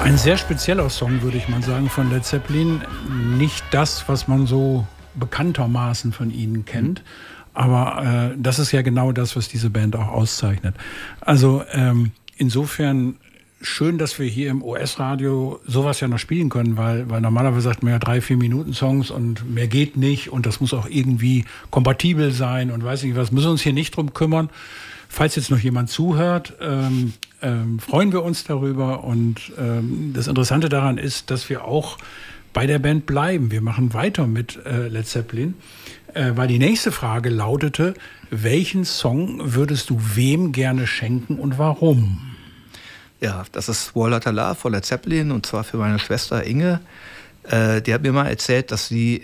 Ein sehr spezieller Song, würde ich mal sagen, von Led Zeppelin. Nicht das, was man so bekanntermaßen von ihnen kennt. Aber das ist ja genau das, was diese Band auch auszeichnet. Also insofern schön, dass wir hier im US-Radio sowas ja noch spielen können, weil normalerweise sagt man ja 3-4 Minuten Songs und mehr geht nicht und das muss auch irgendwie kompatibel sein und weiß nicht was. Müssen wir uns hier nicht drum kümmern. Falls jetzt noch jemand zuhört, freuen wir uns darüber. Und das Interessante daran ist, dass wir auch bei der Band bleiben. Wir machen weiter mit Led Zeppelin, weil die nächste Frage lautete, welchen Song würdest du wem gerne schenken und warum? Ja, das ist Wall Lotta Love von Led Zeppelin und zwar für meine Schwester Inge. Die hat mir mal erzählt, dass sie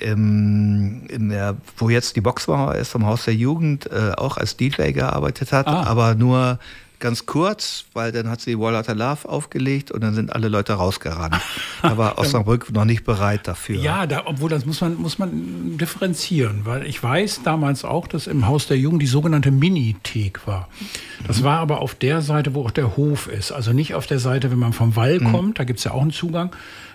wo jetzt die Boxmauer ist, im Haus der Jugend, auch als DJ gearbeitet hat, aber nur ganz kurz, weil dann hat sie Wall Lotta Love aufgelegt und dann sind alle Leute rausgerannt. Da war Osnabrück noch nicht bereit dafür. Ja, obwohl das muss man differenzieren, weil ich weiß damals auch, dass im Haus der Jugend die sogenannte Minithek war. Das war aber auf der Seite, wo auch der Hof ist. Also nicht auf der Seite, wenn man vom Wall kommt, da gibt es ja auch einen Zugang.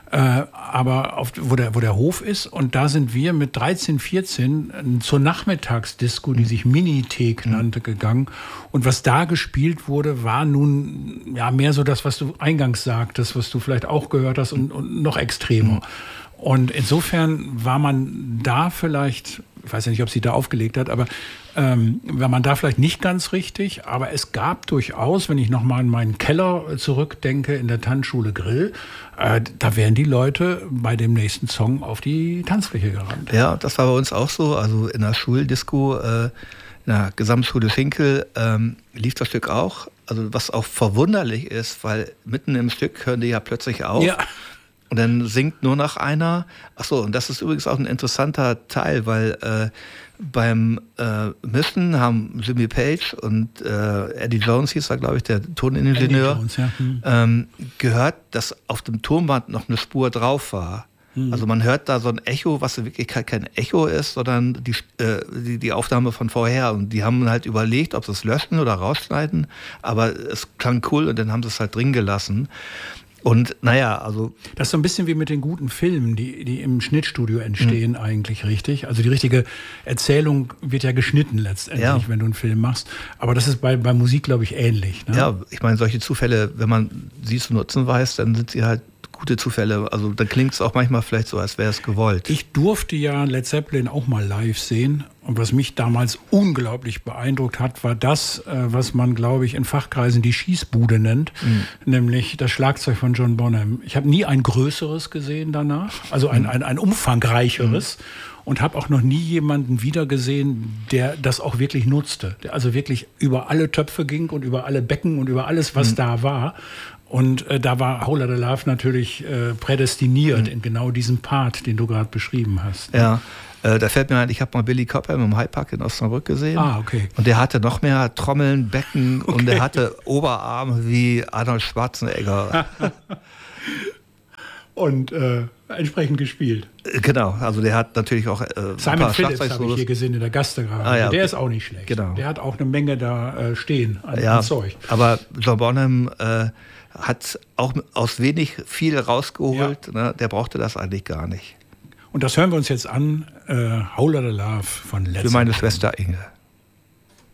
Aber wo der Hof ist, und da sind wir mit 13, 14 zur Nachmittagsdisco, die sich Minithek nannte, gegangen. Und was da gespielt wurde, war nun ja mehr so das, was du eingangs sagtest, was du vielleicht auch gehört hast und noch extremer. Und insofern war man da vielleicht, ich weiß ja nicht, ob sie da aufgelegt hat, aber war man da vielleicht nicht ganz richtig. Aber es gab durchaus, wenn ich nochmal an meinen Keller zurückdenke, in der Tanzschule Grill, da wären die Leute bei dem nächsten Song auf die Tanzfläche gerannt. Ja, das war bei uns auch so. Also in der Schuldisco, in der Gesamtschule Schinkel, lief das Stück auch. Also was auch verwunderlich ist, weil mitten im Stück hören die ja plötzlich auf. Ja. Und dann singt nur noch einer. Ach so, und das ist übrigens auch ein interessanter Teil, weil beim Mischen haben Jimmy Page und Eddie Jones, hieß er, glaube ich, der Toningenieur, gehört, dass auf dem Tonband noch eine Spur drauf war. Also man hört da so ein Echo, was in Wirklichkeit kein Echo ist, sondern die Aufnahme von vorher. Und die haben halt überlegt, ob sie es löschen oder rausschneiden. Aber es klang cool und dann haben sie es halt drin gelassen. Und naja, also... Das ist so ein bisschen wie mit den guten Filmen, die im Schnittstudio entstehen eigentlich, richtig? Also die richtige Erzählung wird ja geschnitten letztendlich, wenn du einen Film machst. Aber das ist bei Musik, glaube ich, ähnlich. Ne? Ja, ich meine, solche Zufälle, wenn man sie zu nutzen weiß, dann sind sie halt gute Zufälle. Also dann klingt es auch manchmal vielleicht so, als wäre es gewollt. Ich durfte ja Led Zeppelin auch mal live sehen. Und was mich damals unglaublich beeindruckt hat, war das, was man, glaube ich, in Fachkreisen die Schießbude nennt, nämlich das Schlagzeug von John Bonham. Ich habe nie ein größeres gesehen danach, also ein umfangreicheres. Und habe auch noch nie jemanden wiedergesehen, der das auch wirklich nutzte. Der also wirklich über alle Töpfe ging und über alle Becken und über alles, was da war. Und da war Whole Lotta Love natürlich prädestiniert in genau diesem Part, den du gerade beschrieben hast. Ja, da fällt mir ein, ich habe mal Billy Cobham im Hyde Park in Osnabrück gesehen. Okay. Und der hatte noch mehr Trommeln, Becken und der hatte Oberarme wie Arnold Schwarzenegger. Und entsprechend gespielt. Genau, also der hat natürlich auch Simon Phillips habe ich hier gesehen in der Gastgarage. Der ist auch nicht schlecht. Genau. Der hat auch eine Menge da stehen an Zeug. Aber John Bonham hat auch aus wenig viel rausgeholt. Ne? Der brauchte das eigentlich gar nicht. Und das hören wir uns jetzt an. Whole Lotta Love von Led Zeppelin. Für meine Schwester Inge.